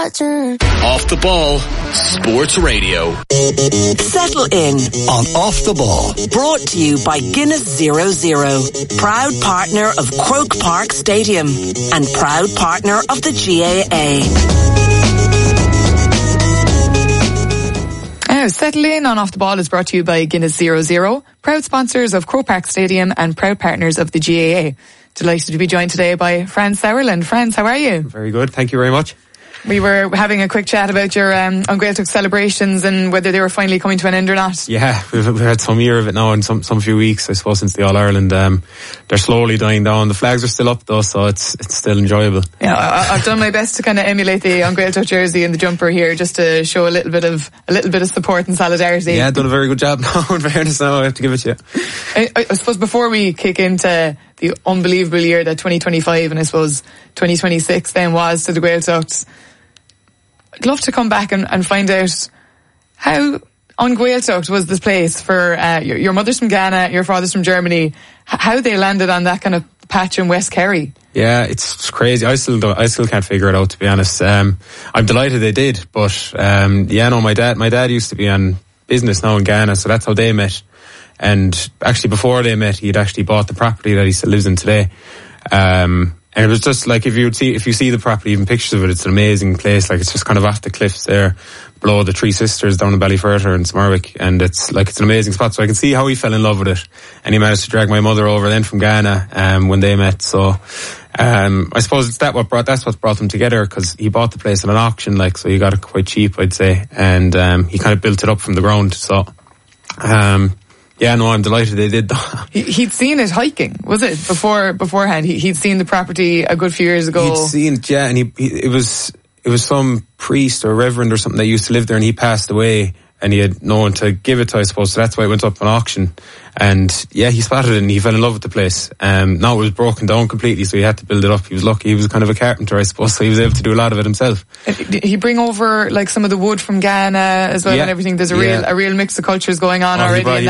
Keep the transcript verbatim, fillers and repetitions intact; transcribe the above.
Off the Ball Sports Radio. Settle in on Off the Ball. Brought to you by Guinness Zero Zero. Proud partner of Croke Park Stadium and proud partner of the G A A. Now, Settle In on Off the Ball is brought to you by Guinness Zero Zero, proud sponsors of Croke Park Stadium and proud partners of the G A A. Delighted to be joined today by Franz Sauerland. Franz, how are you? Very good, thank you very much. We were having a quick chat about your um, An Gaeltacht celebrations and whether they were finally coming to an end or not. Yeah, we've, we've had some year of it now and some some few weeks, I suppose, since the All-Ireland. Um, they're slowly dying down. The flags are still up though, so it's it's still enjoyable. Yeah, I, I've done my best to kind of emulate the An Gaeltacht jersey and the jumper here, just to show a little bit of a little bit of support and solidarity. Yeah, done a very good job now. In fairness, now I have to give it to you. I, I suppose before we kick into the unbelievable year that twenty twenty-five and I suppose twenty twenty-six then was to the Gaeltacht, I'd love to come back and, and find out how An Gaeltacht was this place for uh, your, your mother's from Ghana, your father's from Germany, h- how they landed on that kind of patch in West Kerry. Yeah, it's, it's crazy. I still don't, I still can't figure it out, to be honest. Um, I'm delighted they did, but um, yeah, no, my dad, my dad used to be on business now in Ghana, so that's how they met. And actually, before they met, he'd actually bought the property that he still lives in today. Um, And it was just like, if you would see, if you see the property, even pictures of it, it's an amazing place. Like, it's just kind of off the cliffs there, below the Three Sisters down in Ballyferter and Smerwick. And it's like, it's an amazing spot. So I can see how he fell in love with it. And he managed to drag my mother over then from Ghana, um, when they met. So, um, I suppose it's that what brought, that's what brought them together, because he bought the place at an auction, like, so he got it quite cheap, I'd say. And, um, he kind of built it up from the ground. So, um, yeah, no, I'm delighted they did that. He, he'd seen it hiking, was it, before beforehand? He, he'd seen the property a good few years ago. He'd seen it, yeah, and he, he it was it was some priest or reverend or something that used to live there, and he passed away, and he had no one to give it to, I suppose, so that's why it went up on auction. And yeah, he spotted it and he fell in love with the place. Um, now it was broken down completely, so he had to build it up. He was lucky, he was kind of a carpenter, I suppose, so he was able to do a lot of it himself. Did he bring over like some of the wood from Ghana as well, yeah, and everything? There's a yeah. real a real mix of cultures going on oh, already.